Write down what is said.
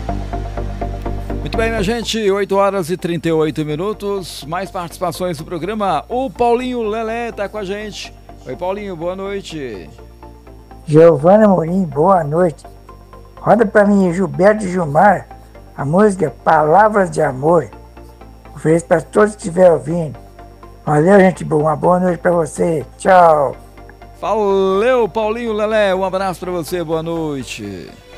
Muito bem, minha gente, 8 horas e 38 minutos, mais participações no programa. O Paulinho Lelé tá com a gente. Oi, Paulinho, boa noite. Giovana Morim, boa noite. Roda pra mim, Gilberto Gilmar, a música Palavras de Amor. Ofereço para todos que estiverem ouvindo. Valeu, gente boa, uma boa noite pra você. Tchau. Valeu, Paulinho Lelé, um abraço pra você, boa noite.